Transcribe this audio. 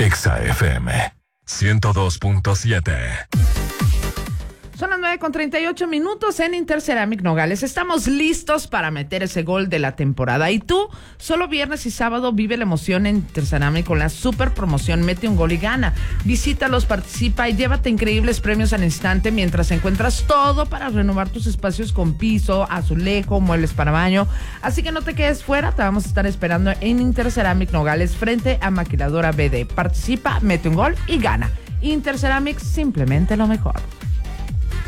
Exa FM 102.7. Son las 9:38 en Interceramic Nogales. Estamos listos para meter ese gol de la temporada. Y tú, solo viernes y sábado, vive la emoción en Interceramic con la super promoción Mete un Gol y Gana. Visítalos, participa y llévate increíbles premios al instante mientras encuentras todo para renovar tus espacios con piso, azulejo, muebles para baño. Así que no te quedes fuera, te vamos a estar esperando en Interceramic Nogales frente a Maquiladora BD. Participa, mete un gol y gana. Interceramic, simplemente lo mejor.